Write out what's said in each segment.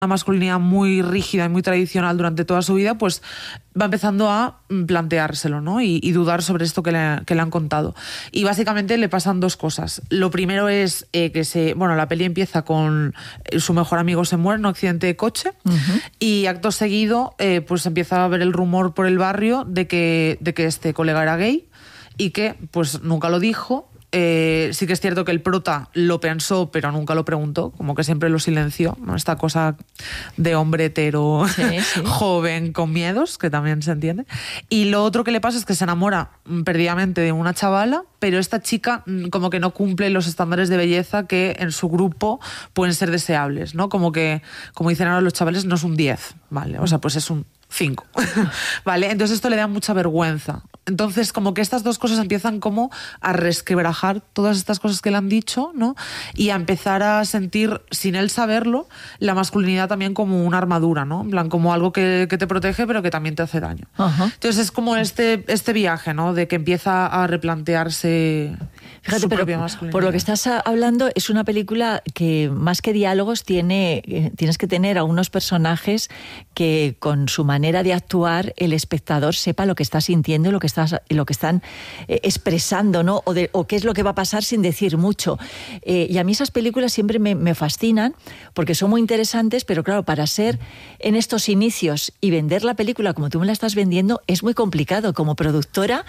una masculinidad muy rígida y muy tradicional durante toda su vida, pues va empezando a planteárselo, ¿no? Y dudar sobre esto que le han contado. Y básicamente le pasan dos cosas. Lo primero es la peli empieza con su mejor amigo se muere en un accidente de coche, y acto seguido pues empieza a haber el rumor por el barrio de que este colega era gay y que pues nunca lo dijo. Sí que es cierto que el prota lo pensó, pero nunca lo preguntó, como que siempre lo silenció, ¿no? Esta cosa de hombre hetero, joven, con miedos, que también se entiende. Y lo otro que le pasa es que se enamora perdidamente de una chavala, pero esta chica como que no cumple los estándares de belleza que en su grupo pueden ser deseables, ¿no? Como dicen ahora los chavales, no es un 10, ¿vale? O sea, pues es un 5, ¿vale? Entonces esto le da mucha vergüenza. Entonces como que estas dos cosas empiezan como a resquebrajar todas estas cosas que le han dicho, ¿no? Y a empezar a sentir, sin él saberlo, la masculinidad también como una armadura, ¿no? En plan, como algo que te protege pero que también te hace daño. Entonces es como este viaje, ¿no? De que empieza a replantearse. Fíjate, pero por lo que estás hablando, es una película que más que diálogos tienes que tener a unos personajes que con su manera de actuar el espectador sepa lo que está sintiendo y lo que están expresando, ¿no? O qué es lo que va a pasar sin decir mucho. Y a mí esas películas siempre me fascinan porque son muy interesantes, pero claro, para ser en estos inicios y vender la película como tú me la estás vendiendo es muy complicado. Como productora,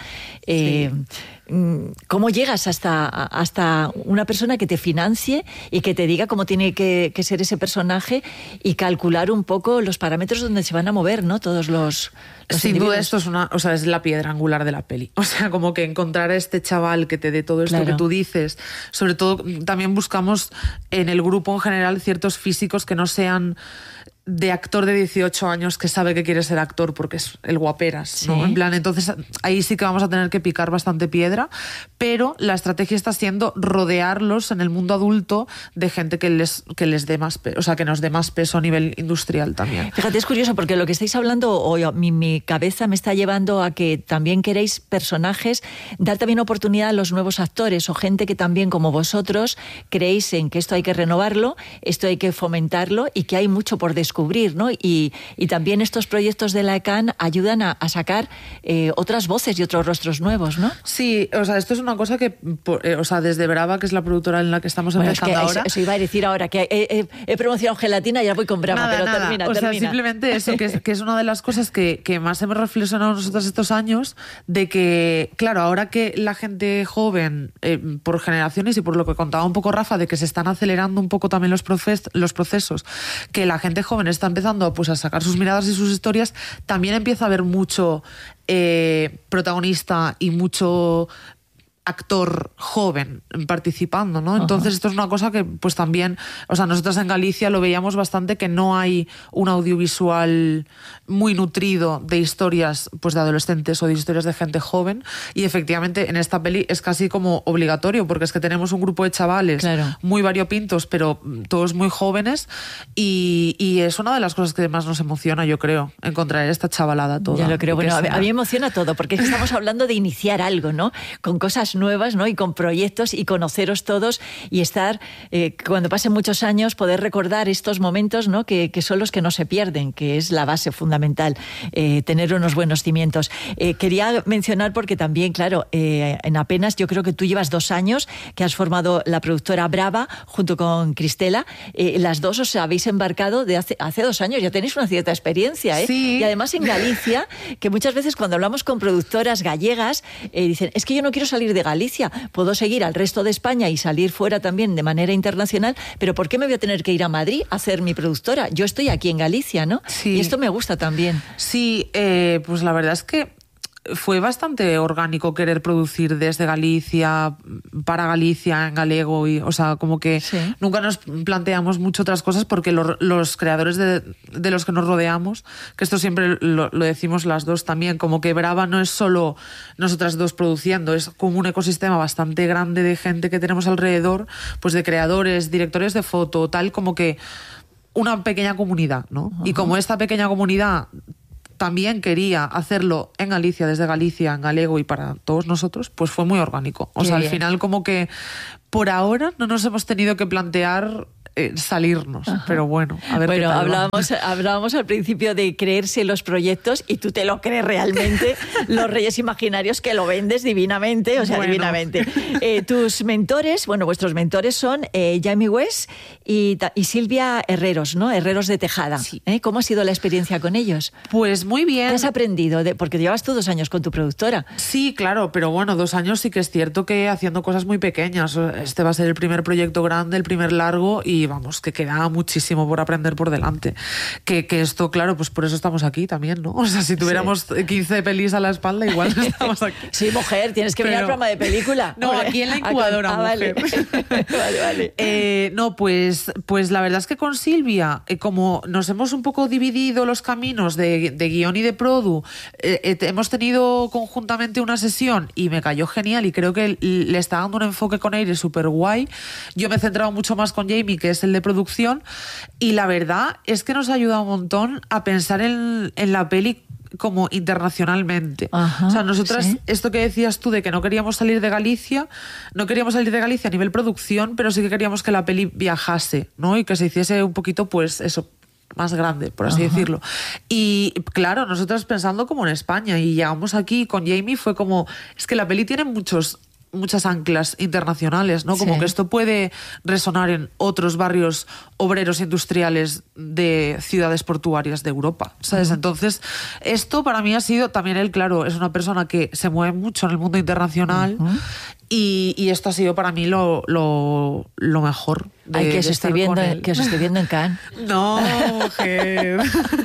¿cómo llegas hasta una persona que te financie y que te diga cómo tiene que ser ese personaje y calcular un poco los parámetros donde se van a mover, ¿no? Todos los sin duda esto es la piedra angular de la peli. O sea, como que encontrar a este chaval que te dé todo esto que tú dices. Sobre todo, también buscamos en el grupo en general ciertos físicos que no sean de actor de 18 años que sabe que quiere ser actor porque es el guaperas, ¿no? En plan, entonces ahí sí que vamos a tener que picar bastante piedra, pero la estrategia está siendo rodearlos en el mundo adulto de gente que les dé más peso, o sea, que nos dé más peso a nivel industrial también. Fíjate, es curioso porque lo que estáis hablando, mi cabeza me está llevando a que también queréis personajes, dar también oportunidad a los nuevos actores o gente que también como vosotros creéis en que esto hay que renovarlo, esto hay que fomentarlo y que hay mucho por descubrir, ¿no? Y también estos proyectos de la ECAN ayudan a sacar otras voces y otros rostros nuevos, ¿no? Sí, o sea, esto es una cosa que, desde Brava, que es la productora en la que estamos empezando ahora. Eso iba a decir ahora, que he promocionado Gelatina y ya voy con Brava, pero termina. O sea, simplemente eso, que es una de las cosas que más hemos reflexionado nosotros estos años, de que, claro, ahora que la gente joven, por generaciones y por lo que contaba un poco Rafa, de que se están acelerando un poco también los procesos, que la gente joven está empezando a sacar sus miradas y sus historias, también empieza a haber mucho protagonista y mucho actor joven participando, ¿no? Entonces esto es una cosa que pues también, o sea, nosotros en Galicia lo veíamos bastante, que no hay un audiovisual muy nutrido de historias pues de adolescentes o de historias de gente joven, y efectivamente en esta peli es casi como obligatorio, porque es que tenemos un grupo de chavales muy variopintos, pero todos muy jóvenes, y es una de las cosas que más nos emociona, yo creo, encontrar esta chavalada toda. Ya lo creo, bueno, a mí me emociona todo, porque estamos hablando de iniciar algo, ¿no? Con cosas nuevas, ¿no? Y con proyectos, y conoceros todos y estar, cuando pasen muchos años, poder recordar estos momentos, ¿no? Que son los que no se pierden, que es la base fundamental, tener unos buenos cimientos. Quería mencionar, porque también, claro, en apenas, yo creo que tú llevas 2 años que has formado la productora Brava junto con Cristela. Las dos os habéis embarcado de hace 2 años, ya tenéis una cierta experiencia, ¿eh? Sí. Y además en Galicia, que muchas veces cuando hablamos con productoras gallegas, dicen, es que yo no quiero salir de Galicia, puedo seguir al resto de España y salir fuera también de manera internacional, pero ¿por qué me voy a tener que ir a Madrid a hacer mi productora? Yo estoy aquí en Galicia, ¿no? Sí. Y esto me gusta también. Sí, pues la verdad es que fue bastante orgánico querer producir desde Galicia, para Galicia, en galego, y, o sea, como que nunca nos planteamos mucho otras cosas, porque los creadores de los que nos rodeamos, que esto siempre lo decimos las dos también, como que Brava no es solo nosotras dos produciendo, es como un ecosistema bastante grande de gente que tenemos alrededor, pues de creadores, directores de foto, tal, como que una pequeña comunidad, ¿no? Y como esta pequeña comunidad también quería hacerlo en Galicia, desde Galicia, en galego y para todos nosotros, pues fue muy orgánico. O sea, al final como que por ahora no nos hemos tenido que plantear salirnos. Pero bueno, a ver qué tal. Hablábamos al principio de creerse los proyectos y tú te lo crees realmente. Los Reyes Imaginarios, que lo vendes divinamente, divinamente. Tus mentores, vuestros mentores son Jamie West y Silvia Herreros, ¿no? Herreros de Tejada. Sí. ¿Cómo ha sido la experiencia con ellos? Pues muy bien. ¿Qué has aprendido? Porque llevas tú 2 años con tu productora. Sí, claro, pero 2 años sí que es cierto que haciendo cosas muy pequeñas. Este va a ser el primer proyecto grande, el primer largo, y vamos, que queda muchísimo por aprender por delante. Que esto, claro, pues por eso estamos aquí también, ¿no? O sea, si tuviéramos 15 pelis a la espalda, igual estamos aquí. Sí, mujer, tienes que venir al programa de película. No, aquí en la incubadora, mujer. Vale. No, pues la verdad es que con Silvia, como nos hemos un poco dividido los caminos de guión y de produ, hemos tenido conjuntamente una sesión y me cayó genial y creo que le está dando un enfoque con Aire súper guay. Yo me he centrado mucho más con Jamie, que es el de producción, y la verdad es que nos ha ayudado un montón a pensar en la peli como internacionalmente. Ajá, o sea, nosotras, sí. Esto que decías tú de que no queríamos salir de Galicia a nivel producción, pero sí que queríamos que la peli viajase, ¿no? Y que se hiciese un poquito, pues eso, más grande, por así decirlo. Y claro, nosotros pensando como en España, y llegamos aquí con Jamie, fue como, es que la peli tiene muchas anclas internacionales, ¿no? Como que esto puede resonar en otros barrios obreros industriales de ciudades portuarias de Europa, ¿sabes? Entonces, esto para mí ha sido también él, claro, es una persona que se mueve mucho en el mundo internacional y esto ha sido para mí lo mejor. Que os estoy viendo en Cannes. No, mujer.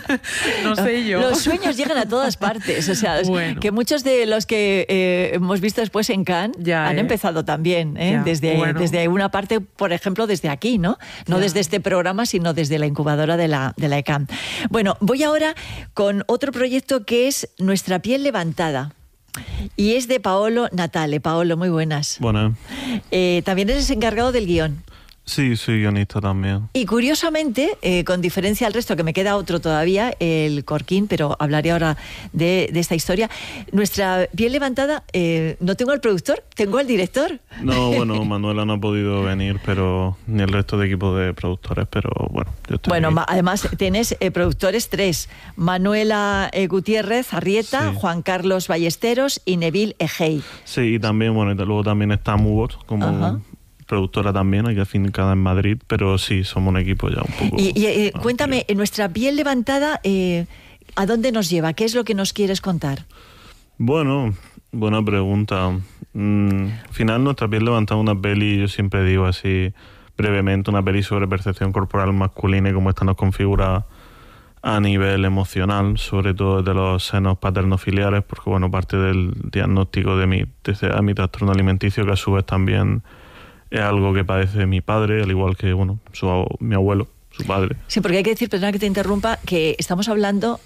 No sé yo. Los sueños llegan a todas partes. O sea, que muchos de los que hemos visto después en Cannes han empezado también, desde una parte, por ejemplo, desde aquí, ¿no? No desde este programa, sino desde la incubadora de la ECAM. Bueno, voy ahora con otro proyecto que es Nuestra piel levantada. Y es de Paolo Natale. Paolo, muy buenas. Buenas. También eres encargado del guión. Sí, soy guionista también. Y curiosamente, con diferencia al resto, que me queda otro todavía, el Corquín, pero hablaré ahora de esta historia. Nuestra piel levantada, no tengo al productor, tengo al director. No, bueno, Manuela no ha podido venir, pero ni el resto de equipo de productores, pero bueno, yo estoy aquí. Además tienes productores 3, Manuela Gutiérrez Arrieta, Juan Carlos Ballesteros y Neville Egey. Sí, y también, luego también está Mubot, como productora también, aquí afincada en Madrid, pero sí, somos un equipo ya un poco... Y cuéntame, Nuestra piel levantada, ¿a dónde nos lleva? ¿Qué es lo que nos quieres contar? Bueno, buena pregunta. Al final, Nuestra piel levantada, una peli, yo siempre digo así brevemente, una peli sobre percepción corporal masculina y cómo esta nos configura a nivel emocional, sobre todo de los senos paternofiliares, porque parte del diagnóstico de mi trastorno alimenticio, que a su vez también es algo que padece mi padre, al igual que mi abuelo, su padre. Sí, porque hay que decir, perdona que te interrumpa, que estamos hablando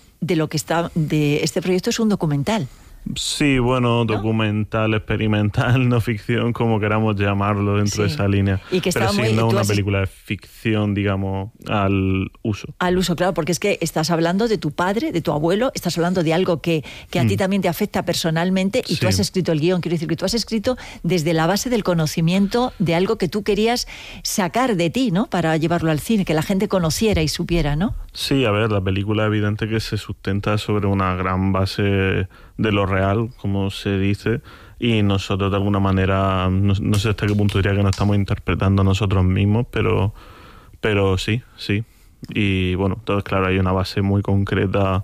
de este proyecto, es un documental. Sí, documental, experimental, no ficción, como queramos llamarlo dentro de esa línea. Y que pero sí, no una película de ficción, digamos, al uso. Al uso, claro, porque es que estás hablando de tu padre, de tu abuelo, estás hablando de algo que a ti también te afecta personalmente y tú has escrito el guión. Quiero decir que tú has escrito desde la base del conocimiento de algo que tú querías sacar de ti, ¿no? Para llevarlo al cine, que la gente conociera y supiera, ¿no? Sí, a ver, la película es evidente que se sustenta sobre una gran base de lo real, como se dice, y nosotros de alguna manera, no sé hasta qué punto diría que nos estamos interpretando nosotros mismos, pero sí. Y entonces claro, hay una base muy concreta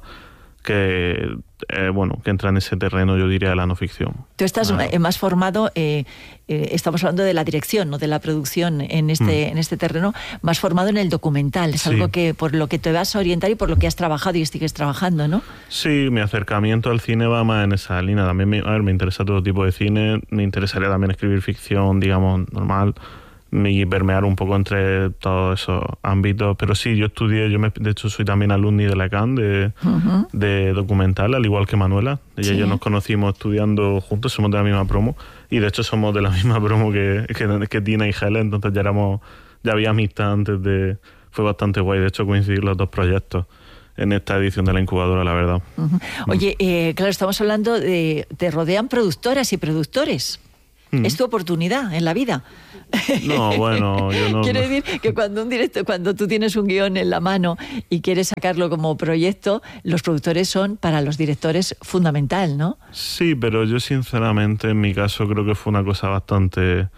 que entra en ese terreno, yo diría, de la no ficción. Tú estás más formado, estamos hablando de la dirección, no de la producción en este terreno, más formado en el documental. Es algo que por lo que te vas a orientar y por lo que has trabajado y sigues trabajando, ¿no? Sí, mi acercamiento al cine va más en esa línea. También me interesa todo tipo de cine, me interesaría también escribir ficción, digamos, normal, y permear un poco entre todos esos ámbitos. Pero sí, yo estudié, de hecho soy también alumni de la ECAM de documental, al igual que Manuela. Ella y yo nos conocimos estudiando juntos, somos de la misma promo, y de hecho somos de la misma promo que Tina y Helen, entonces ya había amistad antes fue bastante guay, de hecho coincidir los dos proyectos en esta edición de la incubadora, la verdad. Oye, claro, estamos hablando te rodean productoras y productores. Es tu oportunidad en la vida. No, bueno, yo no... Quiero decir que cuando tú tienes un guión en la mano y quieres sacarlo como proyecto, los productores son para los directores fundamental, ¿no? Sí, pero yo sinceramente en mi caso creo que fue una cosa bastante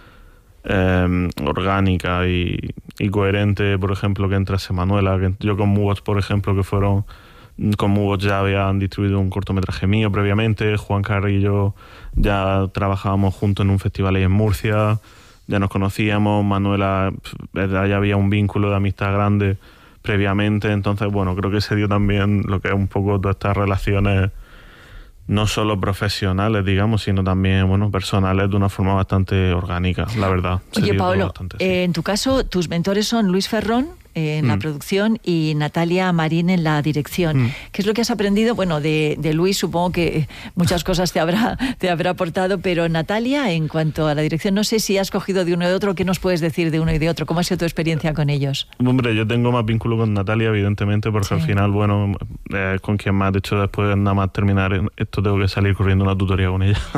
orgánica y coherente. Por ejemplo, que entrase Manuela, que yo con Mugots, por ejemplo, que fueron... Con Mugots ya habían distribuido un cortometraje mío previamente. Juan Carri y yo ya trabajábamos juntos en un festival ahí en Murcia. Ya nos conocíamos, Manuela, ya había un vínculo de amistad grande previamente, entonces, bueno, creo que se dio también lo que es un poco todas estas relaciones, no solo profesionales, digamos, sino también, bueno, personales, de una forma bastante orgánica, la verdad. Oye, Pablo, en tu caso, tus mentores son Luis Ferrón, en la producción, y Natalia Marín en la dirección. ¿Qué es lo que has aprendido? Bueno, de Luis supongo que muchas cosas te habrá aportado, pero Natalia, en cuanto a la dirección, no sé si has cogido de uno y de otro. ¿Qué nos puedes decir de uno y de otro? ¿Cómo ha sido tu experiencia con ellos? Hombre, yo tengo más vínculo con Natalia, evidentemente, porque al final, bueno, con quien más, de hecho, después de nada más terminar esto tengo que salir corriendo una tutoría con ella.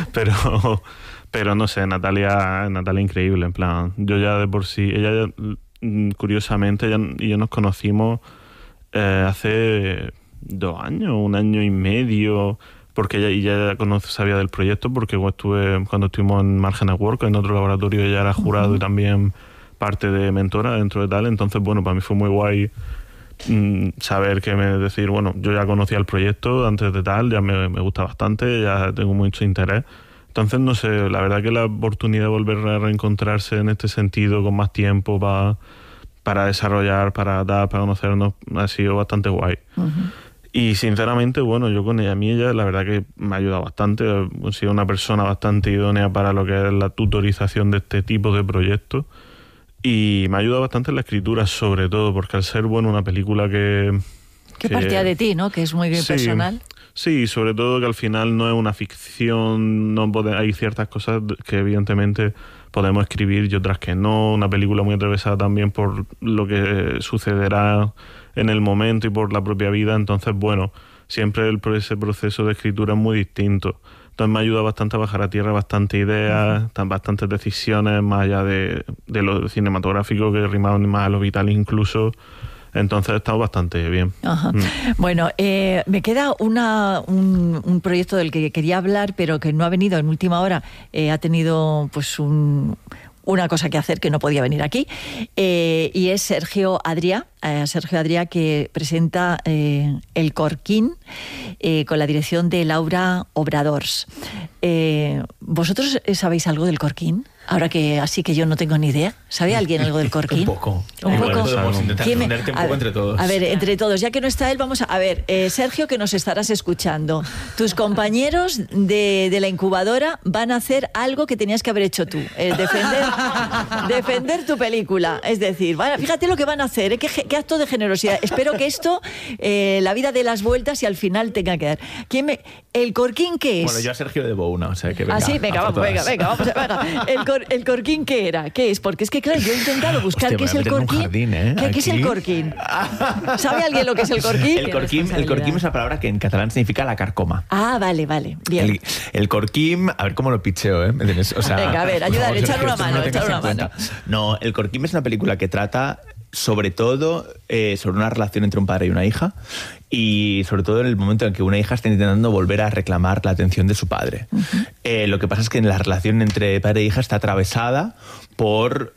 pero no sé, Natalia increíble, en plan, yo ya de por sí, ella curiosamente, ella y yo nos conocimos hace 2 años, 1 año y medio, porque ella sabía del proyecto, porque cuando estuvimos en Margen Network, en otro laboratorio, ella era jurado y también parte de mentora dentro de tal. Entonces, bueno, para mí fue muy guay saber decir, bueno, yo ya conocía el proyecto antes de tal, ya me gusta bastante, ya tengo mucho interés. Entonces, no sé, la verdad que la oportunidad de volver a reencontrarse en este sentido, con más tiempo para desarrollar, para conocernos, ha sido bastante guay. Y sinceramente, bueno, yo con ella, la verdad que me ha ayudado bastante. He sido una persona bastante idónea para lo que es la tutorización de este tipo de proyectos. Y me ha ayudado bastante en la escritura, sobre todo, porque al ser, bueno, una película que partía de ti, ¿no? Que es muy personal. Sí, sobre todo que al final no es una ficción, hay ciertas cosas que evidentemente podemos escribir y otras que no. Una película muy atravesada también por lo que sucederá en el momento y por la propia vida. Entonces, bueno, siempre ese proceso de escritura es muy distinto. Entonces me ayuda bastante a bajar a tierra bastantes ideas, bastantes decisiones, más allá de lo cinematográfico, que rimaban más a lo vital incluso. Entonces ha estado bastante bien. Bueno, me queda un proyecto del que quería hablar, pero que no ha venido en última hora. Ha tenido pues una cosa que hacer, que no podía venir aquí, y es Sergio Adrià, que presenta El Corquín, con la dirección de Laura Obradors. ¿Vosotros sabéis algo del Corquín? Ahora que así que yo no tengo ni idea. ¿Sabe alguien algo del Corquín? Un poco. Podemos intentar responderte un poco entre todos. A ver, entre todos. Ya que no está él, vamos a ver. Sergio, que nos estarás escuchando. Tus compañeros de la incubadora van a hacer algo que tenías que haber hecho tú. Defender tu película. Es decir, fíjate lo que van a hacer. Qué acto de generosidad. Espero que esto, la vida dé las vueltas y al final tenga que dar. ¿El Corquín qué es? Bueno, yo a Sergio debo una. O sea, que venga, sí, venga, vamos. ¿El Corquín qué era? ¿Qué es? Porque es que, claro, yo he intentado buscar qué es el Corquín. ¿Qué es el Corquín? ¿Sabe alguien lo que es el Corquín? El Corquín es una palabra que en catalán significa la carcoma. Ah, vale, bien. El Corquín, a ver cómo lo picheo, ¿eh? O sea, venga, a ver, ayúdale, echar una mano. No, El Corquín es una película que trata sobre todo sobre una relación entre un padre y una hija, y sobre todo en el momento en que una hija está intentando volver a reclamar la atención de su padre. Lo que pasa es que la relación entre padre e hija está atravesada por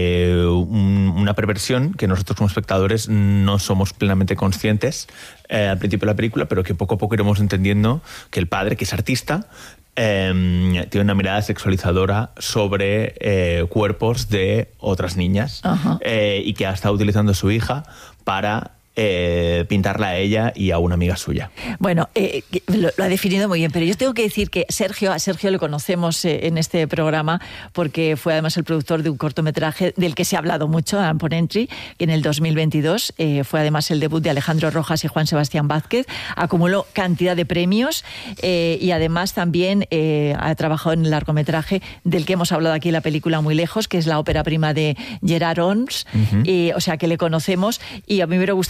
una perversión que nosotros como espectadores no somos plenamente conscientes al principio de la película, pero que poco a poco iremos entendiendo que el padre, que es artista, tiene una mirada sexualizadora sobre cuerpos de otras niñas, y que ha estado utilizando a su hija para pintarla a ella y a una amiga suya. Bueno, lo ha definido muy bien, pero yo tengo que decir que a Sergio lo conocemos en este programa porque fue además el productor de un cortometraje del que se ha hablado mucho, Upon Entry, que en el 2022 fue además el debut de Alejandro Rojas y Juan Sebastián Vázquez. Acumuló cantidad de premios y además también ha trabajado en el largometraje del que hemos hablado aquí, la película Muy Lejos, que es la ópera prima de Gerard Homs. O sea que le conocemos, y a mí me hubiera gustado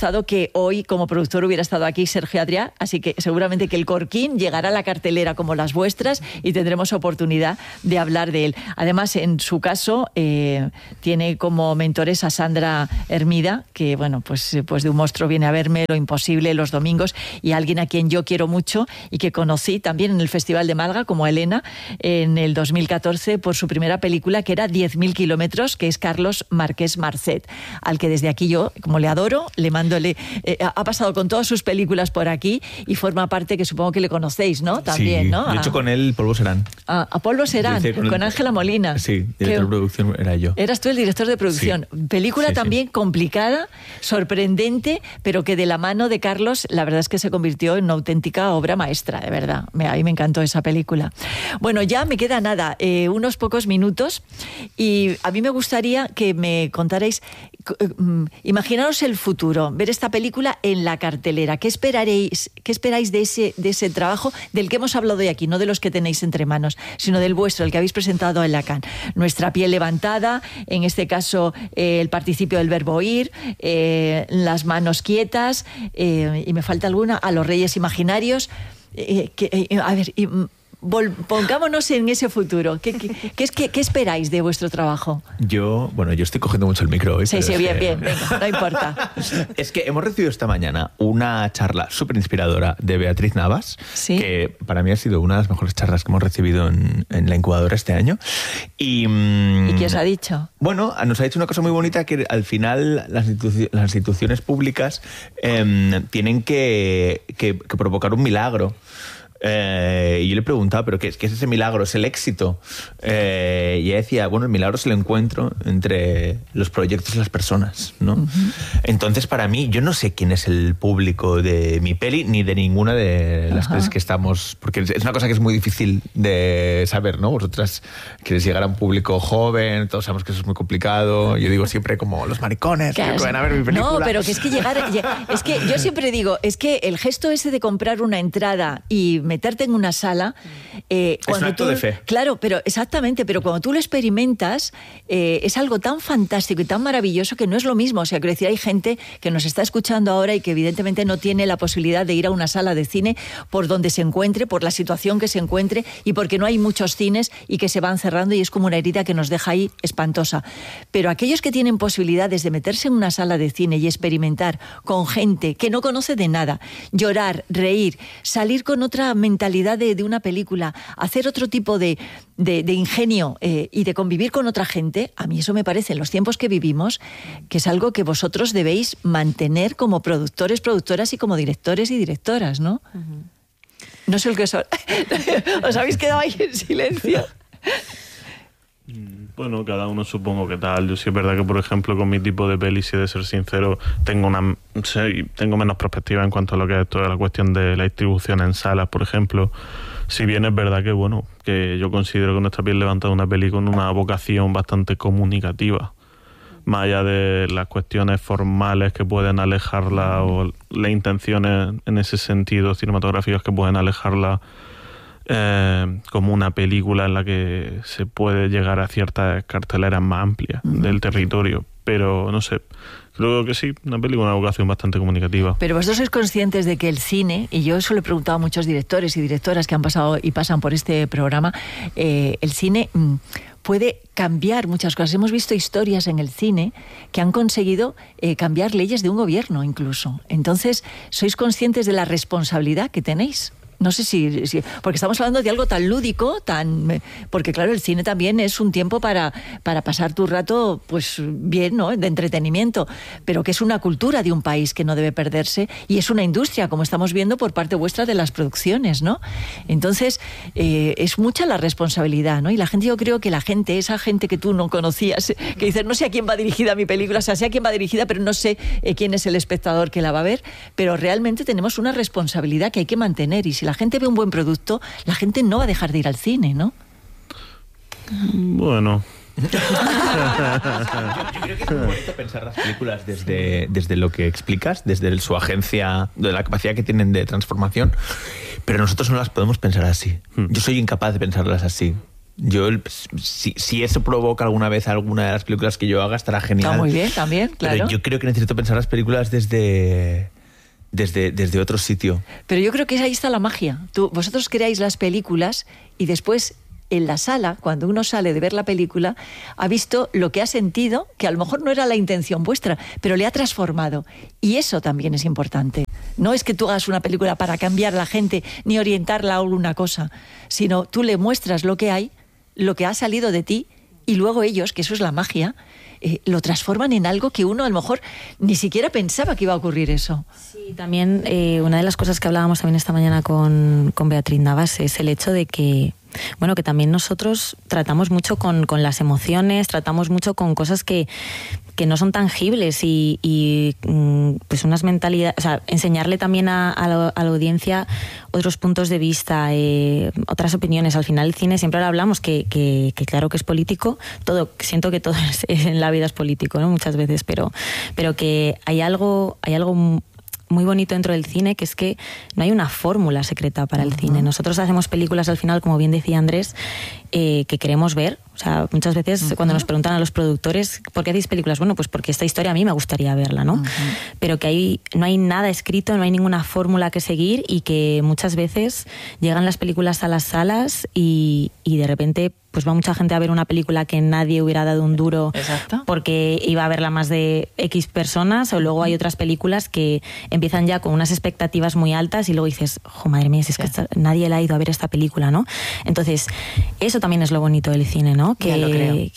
pensado que hoy como productor hubiera estado aquí Sergio Adrià, así que seguramente que el Corquín llegará a la cartelera como las vuestras y tendremos oportunidad de hablar de él. Además, en su caso, tiene como mentores a Sandra Hermida, que bueno, pues de Un monstruo viene a verme, Lo imposible, Los domingos, y alguien a quien yo quiero mucho y que conocí también en el Festival de Málaga, como a Elena, en el 2014 por su primera película, que era 10.000 kilómetros, que es Carlos Marqués Marcet, al que desde aquí yo, como le adoro, le mando, ha pasado con todas sus películas por aquí y forma parte, que supongo que le conocéis, ¿no? También, sí, ¿no? Yo he hecho con él Polvo Serán. A Polvo Serán, con Ángela Molina. Sí, director de producción era yo. Eras tú el director de producción. Sí. Película también complicada, sorprendente, pero que de la mano de Carlos, la verdad es que se convirtió en una auténtica obra maestra, de verdad. A mí me encantó esa película. Bueno, ya me queda nada, unos pocos minutos, y a mí me gustaría que me contarais, imaginaros el futuro, ver esta película en la cartelera. ¿Qué esperáis de ese trabajo del que hemos hablado hoy aquí? No de los que tenéis entre manos, sino del vuestro, el que habéis presentado en la Cannes. Nuestra piel levantada, en este caso el participio del verbo ir, Las manos quietas, y me falta alguna, A los reyes imaginarios. A ver, pongámonos en ese futuro. ¿Qué esperáis de vuestro trabajo? Yo estoy cogiendo mucho el micro hoy. Sí, bien, venga, no importa. Es que hemos recibido esta mañana una charla súper inspiradora de Beatriz Navas, ¿sí? Que para mí ha sido una de las mejores charlas que hemos recibido en la incubadora este año. ¿Y qué os ha dicho? Bueno, nos ha dicho una cosa muy bonita, que al final las instituciones públicas tienen que provocar un milagro. Y yo le preguntaba, ¿pero qué es ese milagro? ¿Es el éxito? Y ella decía, bueno, el milagro es el encuentro entre los proyectos y las personas, ¿no? Uh-huh. Entonces, para mí, yo no sé quién es el público de mi peli, ni de ninguna de las pelis que estamos... Porque es una cosa que es muy difícil de saber, ¿no? Vosotras queréis llegar a un público joven, todos sabemos que eso es muy complicado. Yo digo siempre como los maricones que pueden ver mi película. No, pero que es que es que yo siempre digo, es que el gesto ese de comprar una entrada y meterte en una sala, es un acto de fe. Claro, pero exactamente, pero cuando tú lo experimentas, es algo tan fantástico y tan maravilloso que no es lo mismo. O sea, quiero decir, hay gente que nos está escuchando ahora y que evidentemente no tiene la posibilidad de ir a una sala de cine por donde se encuentre, por la situación que se encuentre y porque no hay muchos cines y que se van cerrando y es como una herida que nos deja ahí espantosa. Pero aquellos que tienen posibilidades de meterse en una sala de cine y experimentar con gente que no conoce de nada, llorar, reír, salir con otra mentalidad de una película, hacer otro tipo de ingenio y de convivir con otra gente, a mí eso me parece, en los tiempos que vivimos, que es algo que vosotros debéis mantener como productores, productoras y como directores y directoras, ¿no? Uh-huh. No sé el que os habéis quedado ahí en silencio. Bueno, cada uno supongo que tal. Yo sí es verdad que, por ejemplo, con mi tipo de pelis, si he de ser sincero, tengo menos perspectiva en cuanto a lo que es toda la cuestión de la distribución en salas, por ejemplo. Si bien es verdad que, bueno, que yo considero que Nuestra piel levantada es una peli con una vocación bastante comunicativa. Más allá de las cuestiones formales que pueden alejarla o las intenciones en ese sentido cinematográficas que pueden alejarla, como una película en la que se puede llegar a ciertas carteleras más amplias del territorio. Pero no sé, creo que sí, una película con una vocación bastante comunicativa. Pero vosotros sois conscientes de que el cine, y yo eso le he preguntado a muchos directores y directoras que han pasado y pasan por este programa, el cine puede cambiar muchas cosas. Hemos visto historias en el cine que han conseguido cambiar leyes de un gobierno incluso. Entonces, ¿sois conscientes de la responsabilidad que tenéis? No sé si porque estamos hablando de algo tan lúdico, porque claro, el cine también es un tiempo para pasar tu rato, pues bien, ¿no? De entretenimiento, pero que es una cultura de un país que no debe perderse y es una industria, como estamos viendo por parte vuestra de las producciones, ¿no? Entonces, es mucha la responsabilidad, ¿no? Y la gente, yo creo que esa gente que tú no conocías, que dices, no sé a quién va dirigida mi película, o sea, sé a quién va dirigida, pero no sé quién es el espectador que la va a ver, pero realmente tenemos una responsabilidad que hay que mantener y si la gente ve un buen producto, la gente no va a dejar de ir al cine, ¿no? Bueno. Yo creo que es muy bonito pensar las películas desde lo que explicas, desde su agencia, de la capacidad que tienen de transformación, pero nosotros no las podemos pensar así. Yo soy incapaz de pensarlas así. Yo, si eso provoca alguna vez alguna de las películas que yo haga, estará genial. Está muy bien, también, claro. Pero yo creo que necesito pensar las películas desde otro sitio. Pero yo creo que ahí está la magia. Vosotros creáis las películas y después en la sala, cuando uno sale de ver la película, ha visto lo que ha sentido, que a lo mejor no era la intención vuestra, pero le ha transformado. Y eso también es importante. No es que tú hagas una película para cambiar a la gente ni orientarla a alguna cosa, sino tú le muestras lo que hay, lo que ha salido de ti, y luego ellos, que eso es la magia, lo transforman en algo que uno a lo mejor ni siquiera pensaba que iba a ocurrir eso. Sí, también una de las cosas que hablábamos también esta mañana con Beatriz Navas es el hecho de que, bueno, que también nosotros tratamos mucho con las emociones, tratamos mucho con cosas que no son tangibles y pues unas mentalidades, o sea, enseñarle también a la audiencia otros puntos de vista, otras opiniones. Al final el cine, siempre hablamos que claro que es político, siento que todo en la vida es político, ¿no? Muchas veces, pero que hay algo muy bonito dentro del cine, que es que no hay una fórmula secreta para el cine. Nosotros hacemos películas al final, como bien decía Andrés, que queremos ver. O sea, muchas veces cuando nos preguntan a los productores ¿por qué hacéis películas? Bueno, pues porque esta historia a mí me gustaría verla, ¿no? Pero que no hay nada escrito, no hay ninguna fórmula que seguir, y que muchas veces llegan las películas a las salas y de repente pues va mucha gente a ver una película que nadie hubiera dado un duro. Exacto. Porque iba a verla más de X personas, o luego hay otras películas que empiezan ya con unas expectativas muy altas y luego dices, jo, madre mía, si es que nadie la ha ido a ver esta película, ¿no? Entonces, eso también es lo bonito del cine, ¿no? Que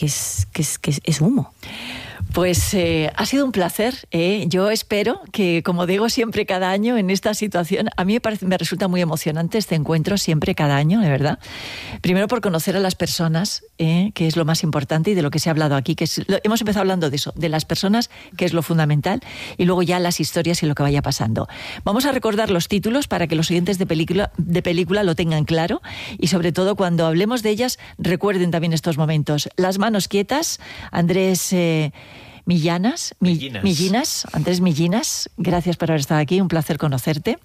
es humo. Pues ha sido un placer. Yo espero que, como digo siempre cada año en esta situación, a mí me resulta muy emocionante este encuentro siempre cada año, de verdad. Primero por conocer a las personas, que es lo más importante y de lo que se ha hablado aquí, hemos empezado hablando de eso, de las personas, que es lo fundamental, y luego ya las historias y lo que vaya pasando. Vamos a recordar los títulos para que los oyentes de película lo tengan claro, y sobre todo cuando hablemos de ellas recuerden también estos momentos. Las manos quietas, Andrés Millinas, Andrés Millinas, gracias por haber estado aquí, un placer conocerte.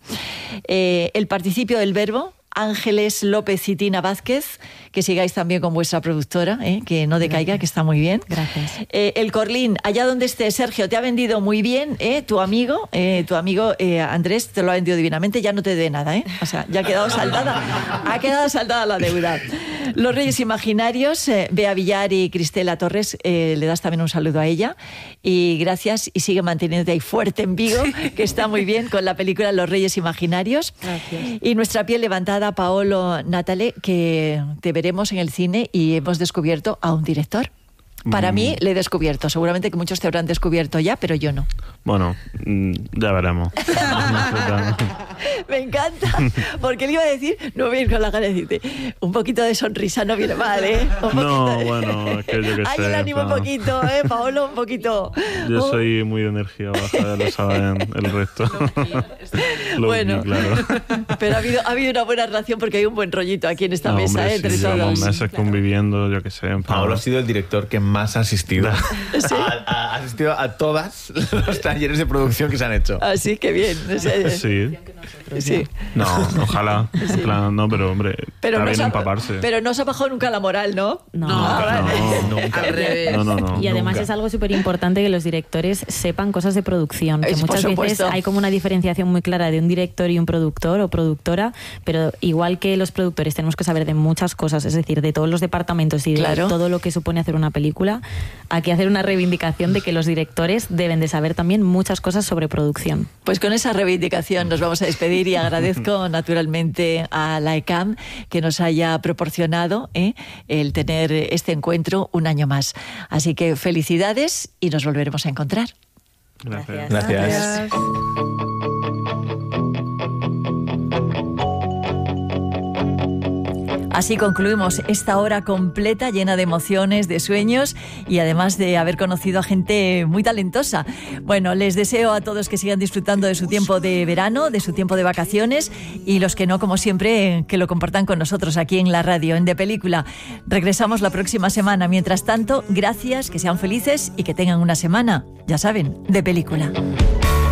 El participio del verbo, Ángeles López y Tina Vázquez, que sigáis también con vuestra productora, que no decaiga, que está muy bien. Gracias. El Corlín, allá donde esté, Sergio, te ha vendido muy bien, tu amigo Andrés te lo ha vendido divinamente, ya no te dé nada, o sea, ya ha quedado saldada la deuda. Los Reyes Imaginarios, Bea Villar y Cristela Torres, le das también un saludo a ella, y gracias, y sigue manteniéndote ahí fuerte en Vigo, que está muy bien con la película Los Reyes Imaginarios. Gracias. Y nuestra piel levantada, Paolo Natale, que te veremos en el cine, y hemos descubierto a un director. Para mí le he descubierto, seguramente que muchos te habrán descubierto ya, pero yo no. Bueno, ya veremos. Me encanta, porque le iba a decir, no vienes con la cara de decirte, un poquito de sonrisa no viene mal, Bueno, es que yo que sé. Hay el ánimo un poquito, Paolo, un poquito. Yo soy muy de energía baja, ya lo saben el resto. Bueno, claro. Pero ha habido una buena relación porque hay un buen rollito aquí en esta mesa, hombre, entre sí, todos. llevamos meses conviviendo, yo que sé. Paolo ha sido el director que más ha asistido. ¿Sí? Ha asistido a todos los talleres de producción que se han hecho. Así que bien. Sí. Sí. No, ojalá. En plan, no, pero hombre, está bien empaparse. Pero no se ha bajado nunca la moral, ¿no? No. Nunca. Al revés. No, Y además nunca. es algo súper importante que los directores sepan cosas de producción, que Por muchas veces supuesto. hay como una diferenciación muy clara de un director y un productor o productora, pero igual que los productores tenemos que saber de muchas cosas, es decir, de todos los departamentos y de Claro. todo lo que supone hacer una película, hay que hacer una reivindicación de que los directores deben de saber también muchas cosas sobre producción. Pues con esa reivindicación nos vamos a despedir, y agradezco naturalmente a la ECAM que nos haya proporcionado el tener este encuentro un año más. Así que felicidades y nos volveremos a encontrar. Gracias. Gracias. Así concluimos esta hora completa, llena de emociones, de sueños y además de haber conocido a gente muy talentosa. Bueno, les deseo a todos que sigan disfrutando de su tiempo de verano, de su tiempo de vacaciones, y los que no, como siempre, que lo compartan con nosotros aquí en la radio, en De Película. Regresamos la próxima semana. Mientras tanto, gracias, que sean felices y que tengan una semana, ya saben, de película.